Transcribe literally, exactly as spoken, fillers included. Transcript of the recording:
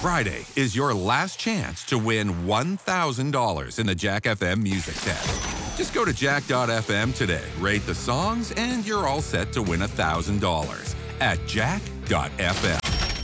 Friday is your last chance to win one thousand dollars in the Jack F M Music Test. Just go to jack dot f m today, rate the songs, and you're all set to win one thousand dollars at jack dot f m.